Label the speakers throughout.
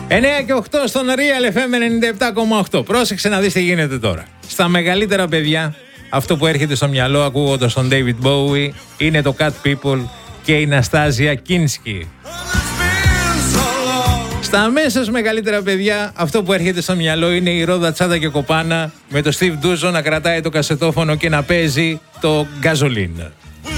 Speaker 1: 9 και 8 στον Real FM 97,8. Πρόσεξε να δεις τι γίνεται τώρα. Στα μεγαλύτερα παιδιά, αυτό που έρχεται στο μυαλό ακούγοντας τον David Bowie είναι το Cat People και η Ναστάζια Κίνσκι. Στα αμέσως μεγαλύτερα παιδιά, αυτό που έρχεται στο μυαλό είναι η Ρόδα Τσάντα και Κοπάνα με το Steve Ντούζο να κρατάει το κασετόφωνο και να παίζει το Gasoline.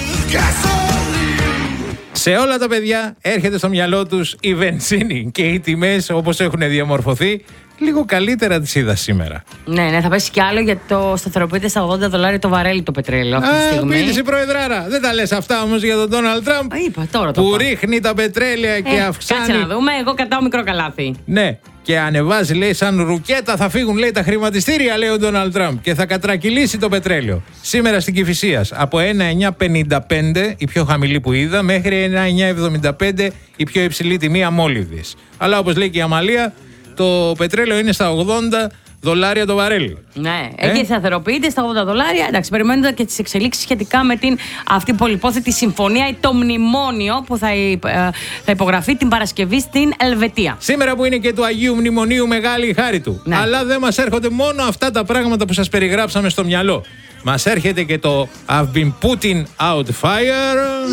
Speaker 1: Σε όλα τα παιδιά έρχεται στο μυαλό τους η βενζίνη και οι τιμές όπως έχουν διαμορφωθεί. Λίγο καλύτερα τις είδα σήμερα.
Speaker 2: Ναι, θα πέσει κι άλλο γιατί το σταθεροποιείται στα $80 το βαρέλι το πετρέλαιο αυτή τη στιγμή.
Speaker 1: Πήγες η Προεδράρα. Δεν τα λες αυτά όμως για τον Ντόναλντ Τραμπ.
Speaker 2: Είπα τώρα
Speaker 1: που ρίχνει τα πετρέλαια και αυξάνει.
Speaker 2: Κάτσε να δούμε, εγώ κρατάω μικρό καλάθι.
Speaker 1: Ναι, και ανεβάζει, λέει, σαν ρουκέτα θα φύγουν, λέει, τα χρηματιστήρια, λέει ο Ντόναλντ Τραμπ, και θα κατρακυλήσει το πετρέλαιο. Σήμερα στην Κηφισίας από 1,955 η πιο χαμηλή που είδα μέχρι 1,975 η πιο υψηλή τιμή αμόλυβδης. Αλλά όπως λέει και η Αμαλία, το πετρέλαιο είναι στα $80 το βαρέλι.
Speaker 2: Ναι, εκεί σταθεροποιείται στα $80. Εντάξει, περιμένοντα και τις εξελίξεις σχετικά με την αυτή πολυπόθετη συμφωνία ή το μνημόνιο που θα υπογραφεί την Παρασκευή στην Ελβετία.
Speaker 1: Σήμερα που είναι και του Αγίου Μνημονίου, μεγάλη η χάρη του. Ναι. Αλλά δεν μας έρχονται μόνο αυτά τα πράγματα που σας περιγράψαμε στο μυαλό. Μας έρχεται και το I've been putting out fire.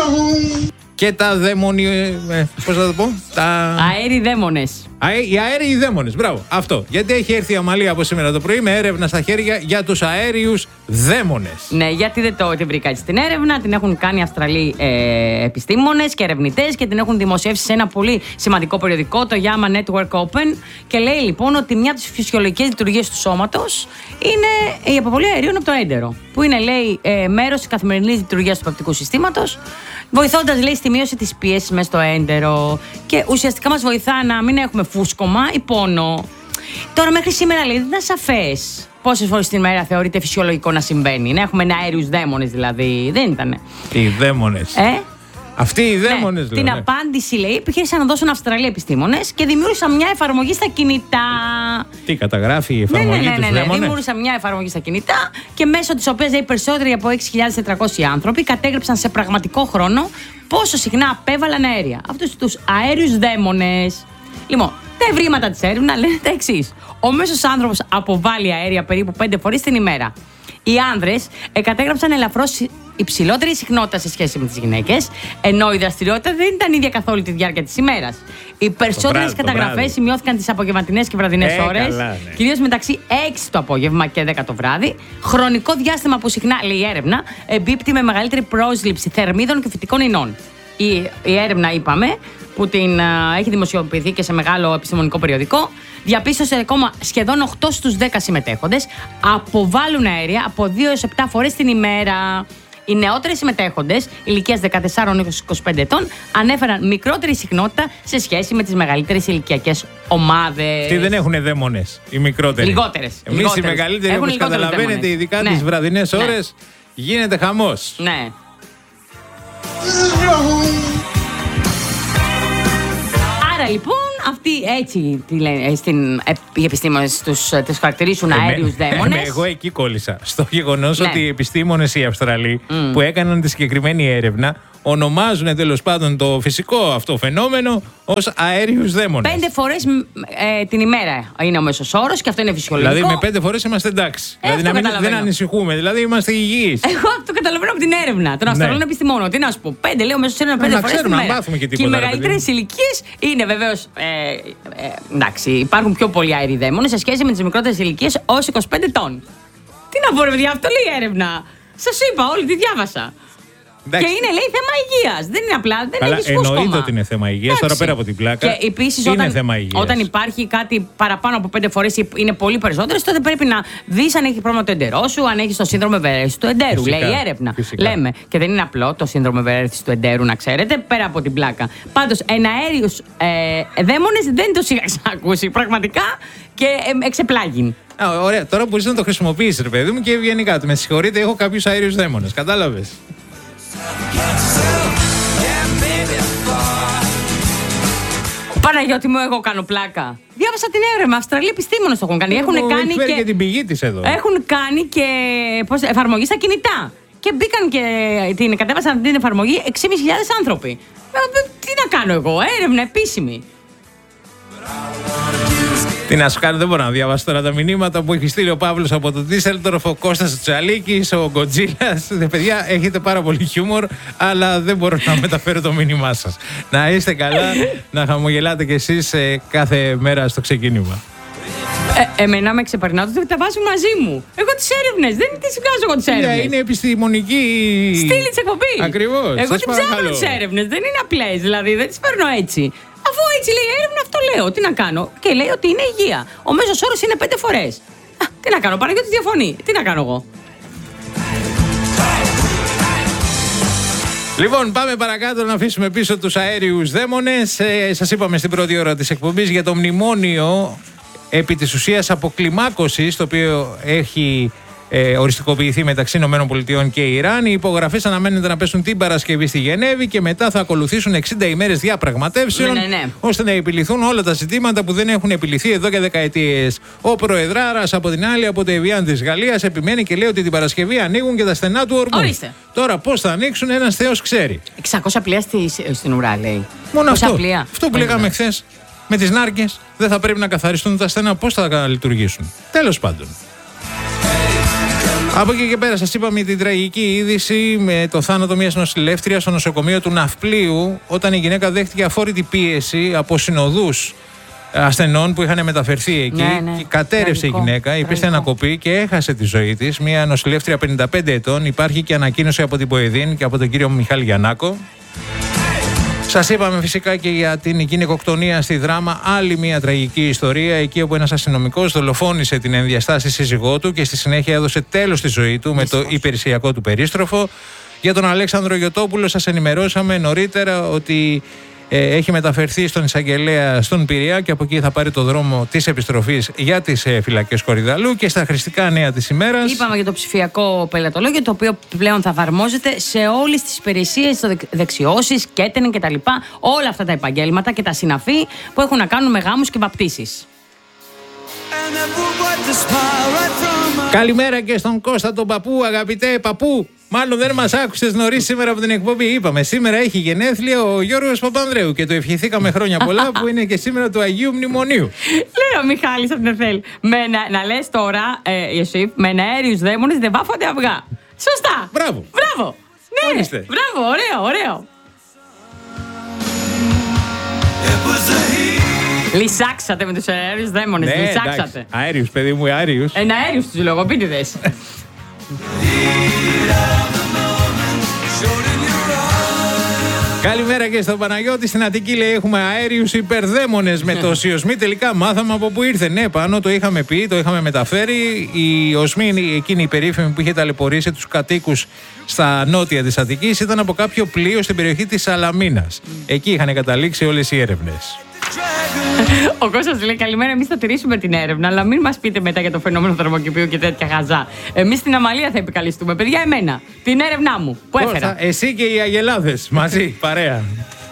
Speaker 1: Και τα πώς θα το πω?
Speaker 2: Αέριοι δαίμονες.
Speaker 1: Οι αέριοι δαίμονες, μπράβο. Αυτό. Γιατί έχει έρθει η Αμαλία από σήμερα το πρωί με έρευνα στα χέρια για τους αέριους δαίμονες. Ναι,
Speaker 2: γιατί δεν την βρήκα έτσι την έρευνα. Την έχουν κάνει Αυστραλοί επιστήμονες και ερευνητές και την έχουν δημοσιεύσει σε ένα πολύ σημαντικό περιοδικό, το Yama Network Open. Και λέει λοιπόν ότι μια από τις φυσιολογικές λειτουργίες του σώματος είναι η αποβολή αερίων από το έντερο. Που είναι, λέει, μέρος της καθημερινής λειτουργίας του πεπτικού συστήματος. Βοηθώντας, λέει, στη μείωση της πίεσης μέσα στο έντερο και ουσιαστικά μας βοηθά να μην έχουμε φούσκωμα ή πόνο. Τώρα, μέχρι σήμερα, λέει, δεν ήταν σαφές πόσες φορές την ημέρα θεωρείται φυσιολογικό να συμβαίνει. Να έχουμε αέριους δαίμονες, δηλαδή. Δεν ήτανε.
Speaker 1: Οι δαίμονες. Αυτοί οι δαίμονες,
Speaker 2: ναι. Την απάντηση, λέει, επιχείρησαν να δώσουν Αυστραλοί επιστήμονες και δημιούργησαν μια εφαρμογή στα κινητά.
Speaker 1: Τι καταγράφει η εφαρμογή τους δαίμονες?
Speaker 2: Δημιούργησαν μια εφαρμογή στα κινητά και μέσω της οποίας, λέει, περισσότεροι από 6.400 άνθρωποι κατέγραψαν σε πραγματικό χρόνο πόσο συχνά απέβαλαν αέρια. Αυτούς τους αέριους δαίμονες. Λοιπόν, τα ευρήματα της έρευνας λένε τα εξής. Ο μέσος άνθρωπος αποβάλλει αέρια περίπου 5 φορές την ημέρα. Οι άνδρες κατέγραψαν ελαφρώς υψηλότερη συχνότητα σε σχέση με τις γυναίκες, ενώ η δραστηριότητα δεν ήταν ίδια καθ' όλη τη διάρκεια της ημέρας. Οι περισσότερες καταγραφές σημειώθηκαν τις απογευματινές και βραδινές ώρες, κυρίως μεταξύ 6 το απόγευμα και 10 το βράδυ. Χρονικό διάστημα που συχνά, λέει η έρευνα, εμπίπτει με μεγαλύτερη πρόσληψη θερμίδων και φυτικών ινών. Η έρευνα, είπαμε, που την έχει δημοσιοποιηθεί και σε μεγάλο επιστημονικό περιοδικό, διαπίστωσε ακόμα σχεδόν 8 στους 10 συμμετέχοντες αποβάλλουν αέρια από 2 έως 7 φορές την ημέρα. Οι νεότεροι συμμετέχοντες, ηλικίας 14 έως 25 ετών, ανέφεραν μικρότερη συχνότητα σε σχέση με τις μεγαλύτερες ηλικιακές ομάδες.
Speaker 1: Τι δεν έχουν δαίμονες, οι μικρότεροι?
Speaker 2: Λιγότερες.
Speaker 1: Εμείς οι μεγαλύτεροι, όπως καταλαβαίνετε, ειδικά τις βραδινές ώρες, γίνεται χαμός.
Speaker 2: Ναι. Άρα λοιπόν, αυτοί έτσι οι επιστήμονες τους χαρακτηρίσουν αέριους δαίμονες.
Speaker 1: Εγώ εκεί κόλλησα. Στο γεγονός ότι οι επιστήμονες οι Αυστραλοί που έκαναν τη συγκεκριμένη έρευνα ονομάζουν τέλος πάντων το φυσικό αυτό φαινόμενο ως αέριους δαίμονες.
Speaker 2: 5 φορές την ημέρα είναι ο μέσος όρος και αυτό είναι φυσιολογικό.
Speaker 1: Δηλαδή με 5 φορές είμαστε εντάξει. Δηλαδή δεν ανησυχούμε, δηλαδή είμαστε υγιείς.
Speaker 2: Εγώ το καταλαβαίνω από την έρευνα των Αυστραλών επιστημόνων. Τι να σου πω, 5 λέω μέσος όρος 5 φορές την ημέρα. Και οι μεγαλύτερες ηλικίες είναι βεβαίως. Εντάξει, υπάρχουν πιο πολλοί αέριοι δαίμονες σε σχέση με τις μικρότερες ηλικίες ως 25 ετών. Τι να πω, ρε παιδιά, αυτό λέει η έρευνα. Σας είπα, όλη τη διάβασα. Εντάξει. Και είναι, λέει, θέμα υγείας. Δεν είναι απλά, δεν έχει φούσκωμα.
Speaker 1: Εννοείται ότι είναι θέμα υγείας, τώρα πέρα από την πλάκα.
Speaker 2: Και επίσης,
Speaker 1: θέμα υγείας.
Speaker 2: Όταν υπάρχει κάτι παραπάνω από 5 φορές ή είναι πολύ περισσότερες, τότε πρέπει να δεις αν έχει πρόβλημα το εντερό σου, αν έχει το σύνδρομο ευερέθησης του εντέρου. Φυσικά, λέει η έρευνα. Φυσικά. Λέμε. Και δεν είναι απλό το σύνδρομο ευερέθησης του εντέρου, να ξέρετε, πέρα από την πλάκα. Πάντως, εναέριους δαίμονες δεν τους είχα ακούσει πραγματικά και εξεπλάγιν.
Speaker 1: Ωραία, τώρα μπορείς να το χρησιμοποιήσεις, ρε παιδί μου, και ευγενικά του. Με συγχωρείτε, έχω κάποιους αέριους δαίμονες. Κατάλαβες?
Speaker 2: Παναγιώτη μου, εγώ κάνω πλάκα. Διάβασα την έρευνα. Αυστραλοί επιστήμονες το έχουν κάνει. Έχουν κάνει
Speaker 1: και την πηγή της εδώ.
Speaker 2: Έχουν κάνει και εφαρμογή στα κινητά. Και μπήκαν και την κατέβασαν την εφαρμογή 6.500 άνθρωποι. Τι να κάνω εγώ, έρευνα επίσημη.
Speaker 1: Τι να σου κάνω, δεν μπορώ να διαβάσω τώρα τα μηνύματα που έχει στείλει ο Παύλος από τον Ντίσσελντορφ, ο Κώστας Τσαλίκης, ο Γκοτζίλας. Παιδιά, έχετε πάρα πολύ χιούμορ, αλλά δεν μπορώ να μεταφέρω το μήνυμά σας. Να είστε καλά, να χαμογελάτε κι εσείς κάθε μέρα στο ξεκίνημα.
Speaker 2: Εμένα με ξεπερνάω, τα βάζουν μαζί μου. Εγώ τις έρευνες, δεν τις βγάζω εγώ τις έρευνες.
Speaker 1: Είναι επιστημονική
Speaker 2: στήλη της εκπομπής.
Speaker 1: Ακριβώς.
Speaker 2: Εγώ τις ψάχνω τις έρευνες, δεν είναι απλές, δηλαδή δεν τις παίρνω έτσι. Αφού έτσι λέει η έρευνα, αυτό λέω. Τι να κάνω. Και λέει ότι είναι υγεία. Ο μέσος όρος είναι 5 φορές. Τι να κάνω, Παναγιώτης διαφωνεί. Τι να κάνω εγώ.
Speaker 1: Λοιπόν, πάμε παρακάτω να αφήσουμε πίσω τους αέριους δαίμονες. Σας είπαμε στην πρώτη ώρα της εκπομπής για το μνημόνιο επί της ουσίας αποκλιμάκωσης, το οποίο έχει οριστικοποιηθεί μεταξύ ΗΠΑ και Ιράν. Οι υπογραφές αναμένεται να πέσουν την Παρασκευή στη Γενέβη και μετά θα ακολουθήσουν 60 ημέρες διαπραγματεύσεων, ώστε να επιληθούν όλα τα ζητήματα που δεν έχουν επιληθεί εδώ και δεκαετίες. Ο Προεδράρας, από την άλλη, από το Εβιάν της Γαλλίας, επιμένει και λέει ότι την Παρασκευή ανοίγουν και τα στενά του ορμού. Τώρα πώς θα ανοίξουν, ένας Θεός ξέρει.
Speaker 2: 600 πλοία στην ουρά, λέει.
Speaker 1: Μόνο αυτό που λέγαμε χθες με τις νάρκες, δεν θα πρέπει να καθαριστούν τα στενά, πώς θα λειτουργήσουν. Τέλος πάντων. Από εκεί και πέρα σας είπαμε την τραγική είδηση με το θάνατο μιας νοσηλεύτριας στο νοσοκομείο του Ναυπλίου, όταν η γυναίκα δέχτηκε αφόρητη πίεση από συνοδούς ασθενών που είχαν μεταφερθεί εκεί. Και κατέρευσε η γυναίκα, υπέστη ανακοπή και έχασε τη ζωή της. Μια νοσηλεύτρια 55 ετών. Υπάρχει και ανακοίνωση από την ΠΟΕΔΗΝ και από τον κύριο Μιχάλη Γιαννάκο. Σας είπαμε φυσικά και για την γυναικοκτονία στη Δράμα, άλλη μια τραγική ιστορία, εκεί όπου ένας αστυνομικός δολοφόνησε την ενδιαστάση σύζυγό του και στη συνέχεια έδωσε τέλος στη ζωή του με το υπηρεσιακό του περίστροφο. Για τον Αλέξανδρο Γιωτόπουλο σας ενημερώσαμε νωρίτερα ότι έχει μεταφερθεί στον εισαγγελέα στον Πειραιά και από εκεί θα πάρει το δρόμο της επιστροφής για τις φυλακές Κορυδαλού. Και στα χρηστικά νέα της ημέρας
Speaker 2: είπαμε για το ψηφιακό πελατολόγιο, το οποίο πλέον θα εφαρμόζεται σε όλες τις υπηρεσίες, δεξιώσεις, catering κτλ. Όλα αυτά τα επαγγέλματα και τα συναφή που έχουν να κάνουν με γάμους και βαπτίσεις.
Speaker 1: Καλημέρα και στον Κώστα τον παππού, αγαπητέ παππού. Μάλλον δεν μας άκουσες νωρίς σήμερα από την εκπομπή. Είπαμε, σήμερα έχει γενέθλια ο Γιώργος Παπανδρέου και το ευχηθήκαμε χρόνια πολλά, που είναι και σήμερα του Αγίου Μνημονίου.
Speaker 2: Λέει ο Μιχάλης από την Εθέλ. Να λες τώρα, Ιωσήφ, με αέριους δαίμονες δεν βάφονται αυγά. Σωστά.
Speaker 1: Μπράβο.
Speaker 2: Μπράβο. Ναι, μπράβο, ωραίο. Λυσάξατε με τους αέριους δαίμονες.
Speaker 1: Ναι,
Speaker 2: λυσάξατε.
Speaker 1: Αέριους, παιδί μου, αέριους.
Speaker 2: Αέριους τους λογοπίτιδες.
Speaker 1: Καλημέρα και στον Παναγιώτη. Στην Αττική, λέει, έχουμε αέριους υπερδαίμονες με το οσμί. Τελικά μάθαμε από πού ήρθε. Ναι, πάνω το είχαμε πει, το είχαμε μεταφέρει. Η οσμί, εκείνη η περίφημη που είχε ταλαιπωρήσει τους κατοίκους στα νότια της Αττικής, ήταν από κάποιο πλοίο στην περιοχή της Σαλαμίνας. Εκεί είχαν καταλήξει όλες οι έρευνες.
Speaker 2: Ο Κώστας λέει: καλημέρα, εμείς θα τηρήσουμε την έρευνα, αλλά μην μας πείτε μετά για το φαινόμενο θερμοκηπίου και τέτοια χαζά. Εμείς στην Αμαλία θα επικαλεστούμε. Παιδιά, εμένα, την έρευνά μου που έφερα.
Speaker 1: Εσύ και οι Αγελάδες μαζί, παρέα.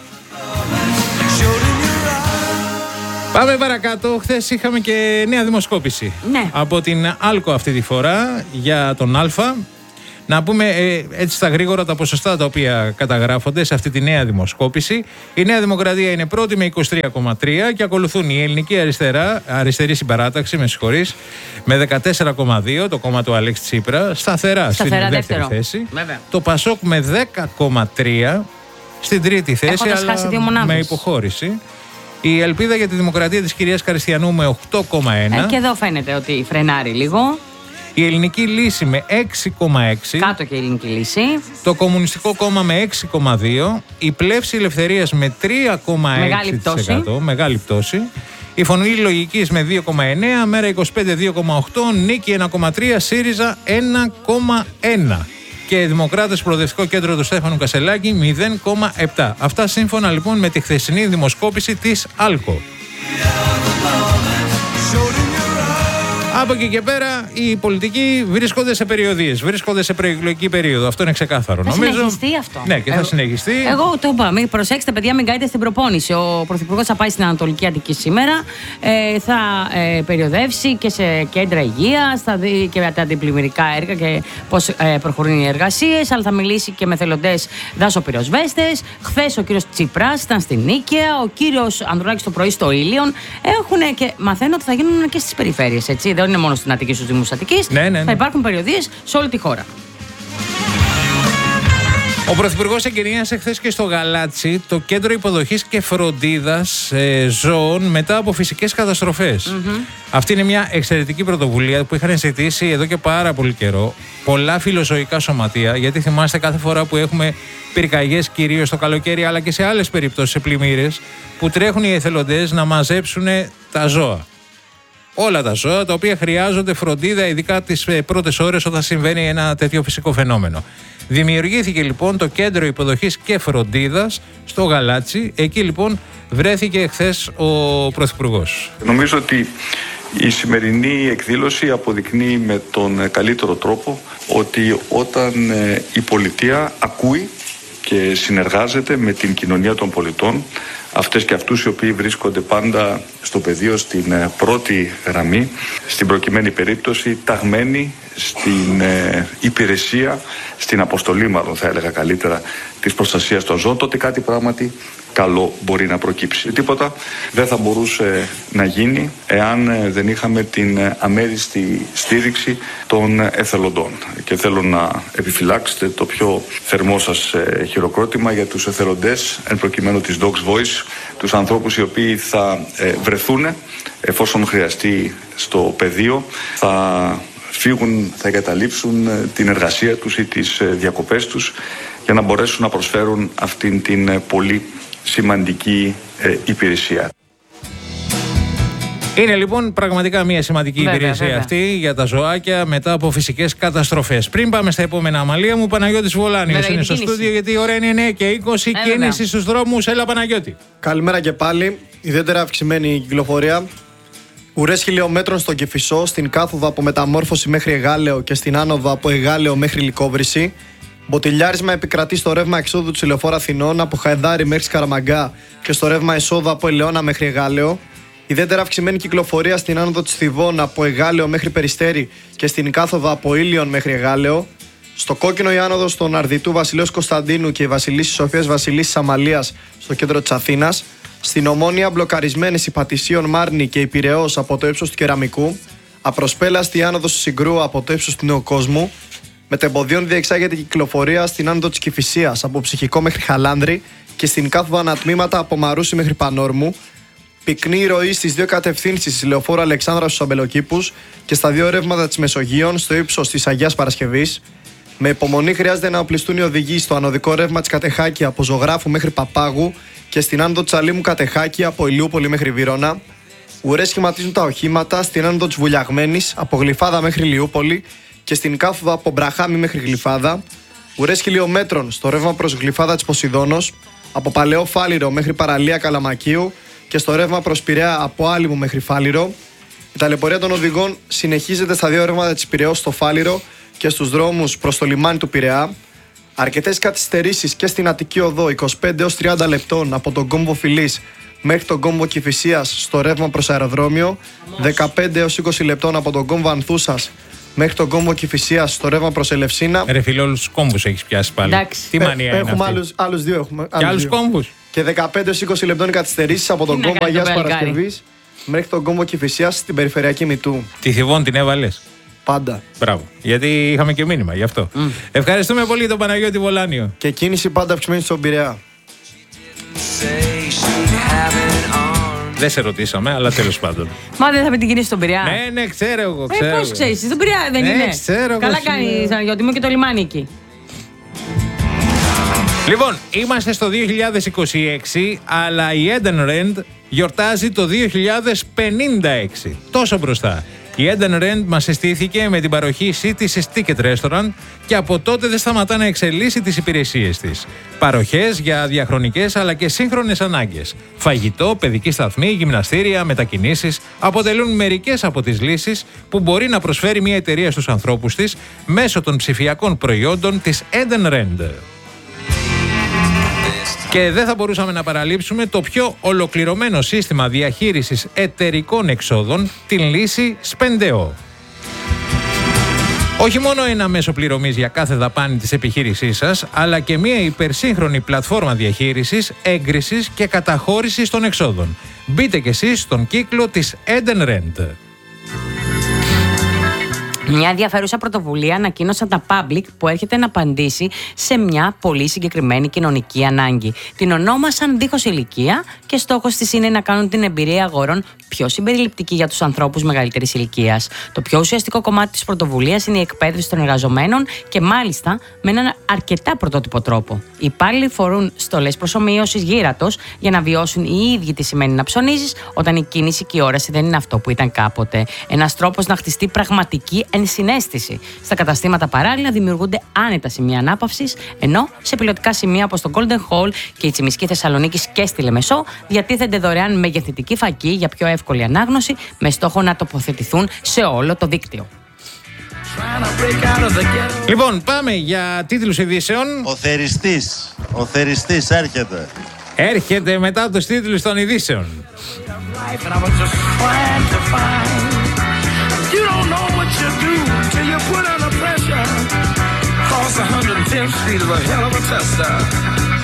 Speaker 1: Πάμε παρακάτω. Χθες είχαμε και νέα δημοσκόπηση.
Speaker 2: Ναι.
Speaker 1: Από την Άλκο αυτή τη φορά για τον Α. Να πούμε έτσι στα γρήγορα τα ποσοστά τα οποία καταγράφονται σε αυτή τη νέα δημοσκόπηση. Η Νέα Δημοκρατία είναι πρώτη με 23,3 και ακολουθούν η Ελληνική Αριστερή Συμπαράταξη, με 14,2, το κόμμα του Αλέξη Τσίπρα, σταθερά στην δεύτερη θέση.
Speaker 2: Βέβαια.
Speaker 1: Το Πασόκ με 10,3 στην τρίτη θέση, αλλά με υποχώρηση. Η Ελπίδα για τη Δημοκρατία της κυρίας Καριστιανού με 8,1.
Speaker 2: Και εδώ φαίνεται ότι φρενάρει λίγο.
Speaker 1: Η Ελληνική Λύση με 6,6.
Speaker 2: Κάτω και η Ελληνική Λύση.
Speaker 1: Το Κομμουνιστικό Κόμμα με 6,2. Η Πλεύση Ελευθερίας με 3,6%. Μεγάλη πτώση. Η Φωνή Λογικής με 2,9. Μέρα 25 2,8. Νίκη 1,3. ΣΥΡΙΖΑ 1,1. Και Δημοκράτες Προοδευτικό Κέντρο του Στέφανου Κασελάκη 0,7. Αυτά σύμφωνα λοιπόν με τη χθεσινή δημοσκόπηση της Άλκο. Από εκεί και πέρα οι πολιτικοί βρίσκονται σε περιοδίες, βρίσκονται σε προεκλογική περίοδο. Αυτό είναι ξεκάθαρο.
Speaker 2: Θα συνεχιστεί αυτό.
Speaker 1: Ναι, και θα συνεχιστεί.
Speaker 2: Εγώ το είπα. Προσέξτε, παιδιά, μην κάνετε στην προπόνηση. Ο Πρωθυπουργός θα πάει στην Ανατολική Αττική σήμερα. Θα περιοδεύσει και σε κέντρα υγείας, θα δει και τα αντιπλημμυρικά έργα και πώς προχωρούν οι εργασίες. Αλλά θα μιλήσει και με θελοντές δάσοπυροσβέστες. Χθες ο κύριος Τσίπρας ήταν στην Νίκαια, ο κύριος Ανδρουλάκης το πρωί στο Ήλιον. Έχουν και μαθαίνω ότι θα γίνουν και στις περιφέρειες, έτσι. Δεν είναι μόνο στην Αττική, στους Δήμους Αττικής.
Speaker 1: Ναι.
Speaker 2: Θα υπάρχουν περιοδίες σε όλη τη χώρα.
Speaker 1: Ο Πρωθυπουργός εγκαινίασε χθες και στο Γαλάτσι το κέντρο υποδοχής και φροντίδας ζώων μετά από φυσικές καταστροφές. Αυτή είναι μια εξαιρετική πρωτοβουλία που είχαν ζητήσει εδώ και πάρα πολύ καιρό πολλά φιλοζωικά σωματεία, γιατί θυμάστε κάθε φορά που έχουμε πυρκαγιές, κυρίως το καλοκαίρι, αλλά και σε άλλες περιπτώσεις, σε πλημμύρες, που τρέχουν οι εθελοντές να μαζέψουν τα ζώα. Όλα τα ζώα τα οποία χρειάζονται φροντίδα, ειδικά τις πρώτες ώρες όταν συμβαίνει ένα τέτοιο φυσικό φαινόμενο. Δημιουργήθηκε λοιπόν το κέντρο υποδοχής και φροντίδας στο Γαλάτσι. Εκεί λοιπόν βρέθηκε χθες ο Πρωθυπουργός.
Speaker 3: Νομίζω ότι η σημερινή εκδήλωση αποδεικνύει με τον καλύτερο τρόπο ότι όταν η πολιτεία ακούει και συνεργάζεται με την κοινωνία των πολιτών, αυτές και αυτούς οι οποίοι βρίσκονται πάντα στο πεδίο στην πρώτη γραμμή, στην προκειμένη περίπτωση ταγμένοι στην υπηρεσία, στην αποστολή μάλλον θα έλεγα καλύτερα, της προστασίας των ζώων, τότε κάτι πράγματι καλό μπορεί να προκύψει. Τίποτα δεν θα μπορούσε να γίνει εάν δεν είχαμε την αμέριστη στήριξη των εθελοντών. Και θέλω να επιφυλάξετε το πιο θερμό σας χειροκρότημα για τους εθελοντές, εν προκειμένου της Dogs Voice, τους ανθρώπους οι οποίοι θα βρεθούν εφόσον χρειαστεί στο πεδίο, θα φύγουν, θα εγκαταλείψουν την εργασία τους ή τις διακοπές τους για να μπορέσουν να προσφέρουν αυτήν την πολύ σημαντική υπηρεσία.
Speaker 1: Είναι λοιπόν πραγματικά μια σημαντική υπηρεσία αυτή για τα ζωάκια μετά από φυσικές καταστροφές. Πριν πάμε στα επόμενα, Αμαλία μου, Παναγιώτης Βολάνιος είναι στο στούντιο, γιατί η ώρα είναι 9 και 20, κίνηση στους δρόμους. Έλα Παναγιώτη.
Speaker 4: Καλημέρα και πάλι. Ιδιαίτερα αυξημένη η κυκλοφορία. Ουρές χιλιόμετρων στον Κηφισό, στην κάθοδο από Μεταμόρφωση μέχρι Εγάλεο και στην άνοδο από Εγάλεο μέχρι Λυκόβρηση. Μποτιλιάρισμα επικρατεί στο ρεύμα εξόδου του Λεωφόρου Αθηνών από Χαϊδάρι μέχρι Σκαραμαγκά και στο ρεύμα εσόδου από Ελαιώνα μέχρι Εγάλεο. Ιδιαίτερα αυξημένη κυκλοφορία στην άνοδο της Θηβών από Εγάλεο μέχρι Περιστέρι και στην κάθοδο από Ήλιον μέχρι Εγάλεο. Στο κόκκινο η άνοδος των Αρδιτού Βασιλέως Κωνσταντίνου και η Βασιλίσσης Σοφίας Βασιλίσσης Αμαλίας στο κέντρο της Αθήνας. Στην Ομόνια μπλοκαρισμένες η Πατησίων Μάρνη και η Πειραιώς από το ύψος του Κεραμικού. Απροσπέλαστη η άνοδος του Συγκρού από το ύψος του Νεοκόσμου. Μετεμποδίων διεξάγεται η κυκλοφορία στην άνοδο της Κηφισίας από Ψυχικό μέχρι Χαλάνδρη και στην κάθοδο ανατμήματα από Μαρούσι μέχρι Πανόρμου. Πυκνή ροή στις δύο κατευθύνσεις της Λεωφόρου Αλεξάνδρα στους Αμπελοκήπους και στα δύο ρεύματα της Μεσογείων στο ύψος της Αγίας Παρασκευής. Με υπομονή χρειάζεται να οπλιστούν οι οδηγοί στο ανωδικό ρεύμα της Κατεχάκη από Ζωγράφου μέχρι Παπάγου και στην άνοδο της Αλήμου Κατεχάκη από Ηλιούπολη μέχρι Βύρωνα. Ουρές σχηματίζουν τα οχήματα στην άνοδο της Βουλιαγμένης από Γλυφάδα μέχρι Ηλιούπολη και στην κάθοδο από Μπραχάμι μέχρι Γλυφάδα. Ουρές χιλιόμετρων στο ρεύμα προς Γλυφάδα της Ποσειδώνος από Παλαιό Φάληρο μέχρι Παραλία Καλαμακίου και στο ρεύμα προς Πειραιά από Άλυμο μέχρι Φάληρο. Η ταλαιπωρία των οδηγών συνεχίζεται στα δύο ρεύματα της Πειραιώς στο Φάληρο και στους δρόμους προς το λιμάνι του Πειραιά. Αρκετές καθυστερήσεις και στην Αττική Οδό 25 έως 30 λεπτών από τον κόμβο Φιλής μέχρι τον κόμβο Κηφισίας στο ρεύμα προς αεροδρόμιο. 15 έως 20 λεπτών από τον κόμβο Ανθούσας μέχρι τον κόμβο Κηφισίας στο ρεύμα προς Ελευσίνα.
Speaker 1: Ρε φίλε, όλους τους κόμβους έχεις πιάσει πάλι.
Speaker 2: Εντάξει.
Speaker 1: Τι μανία είναι αυτή.
Speaker 4: Άλλους δύο έχουμε.
Speaker 1: Και άλλους κόμβους.
Speaker 4: Και 15 έως 20 λεπτών οι καθυστερήσεις από τον κόμβο Αγίας Παρασκευής μέχρι τον κόμβο Κηφισίας στην περιφερειακή Μητού.
Speaker 1: Τη Θηβών την έβαλες?
Speaker 4: Πάντα.
Speaker 1: Μπράβο. Γιατί είχαμε και μήνυμα γι' αυτό. Ευχαριστούμε πολύ τον Παναγιώτη Βολάνιο.
Speaker 4: Και κίνηση πάντα αυξημένη στον Πειραιά.
Speaker 1: Δεν σε ρωτήσαμε, αλλά τέλος πάντων.
Speaker 2: Μα δεν θα πει την κίνηση στον Πειραιά?
Speaker 1: Ναι, ξέρω εγώ.
Speaker 2: Πώς ξέρεις, στον Πειραιά δεν είναι?
Speaker 1: Ξέρω.
Speaker 2: Καλά κάνει, Παναγιώτη μου, και το λιμάνι εκεί.
Speaker 1: Λοιπόν, είμαστε στο 2026, αλλά η Edenred γιορτάζει το 2056. Τόσο μπροστά. Η Eden Rand μας συστήθηκε με την παροχή City's Ticket Restaurant και από τότε δεν σταματά να εξελίσσει τις υπηρεσίες της. Παροχές για διαχρονικές αλλά και σύγχρονες ανάγκες. Φαγητό, παιδική σταθμή, γυμναστήρια, μετακινήσεις αποτελούν μερικές από τις λύσεις που μπορεί να προσφέρει μια εταιρεία στους ανθρώπους της μέσω των ψηφιακών προϊόντων της Eden Rand. Και δεν θα μπορούσαμε να παραλείψουμε το πιο ολοκληρωμένο σύστημα διαχείρισης εταιρικών εξόδων, την λύση Spendeo. Όχι μόνο ένα μέσο πληρωμής για κάθε δαπάνη της επιχείρησής σας, αλλά και μια υπερσύγχρονη πλατφόρμα διαχείρισης, έγκρισης και καταχώρησης των εξόδων. Μπείτε κι εσείς στον κύκλο της Eden Rand.
Speaker 2: Μια ενδιαφέρουσα πρωτοβουλία ανακοίνωσαν τα Public που έρχεται να απαντήσει σε μια πολύ συγκεκριμένη κοινωνική ανάγκη. Την ονόμασαν δίχως ηλικία και στόχος της είναι να κάνουν την εμπειρία αγορών πιο συμπεριληπτική για τους ανθρώπους μεγαλύτερης ηλικίας. Το πιο ουσιαστικό κομμάτι της πρωτοβουλίας είναι η εκπαίδευση των εργαζομένων και μάλιστα με έναν αρκετά πρωτότυπο τρόπο. Οι υπάλληλοι φορούν στολές προσομοίωσης γύρατος για να βιώσουν οι ίδιοι τι σημαίνει να ψωνίζεις όταν η κίνηση και η όραση δεν είναι αυτό που ήταν κάποτε. Ένας τρόπος να χτιστεί πραγματική ενσυναίσθηση. Στα καταστήματα παράλληλα δημιουργούνται άνετα σημεία ανάπαυσης, ενώ σε πιλωτικά σημεία όπως το Golden Hall και η Τσιμισκή Θεσσαλονίκης και στη Λεμεσό διατίθενται δωρεάν μεγεθυντική φακή για πιο εύκολη ανάγνωση με στόχο να τοποθετηθούν σε όλο το δίκτυο.
Speaker 1: Λοιπόν, πάμε για τίτλους ειδήσεων.
Speaker 5: Ο θεριστής έρχεται.
Speaker 1: Έρχεται μετά τους τίτλους των ειδήσεων.
Speaker 6: You don't know what you do till you put under pressure. Cross 110th Street is a hell of a tester.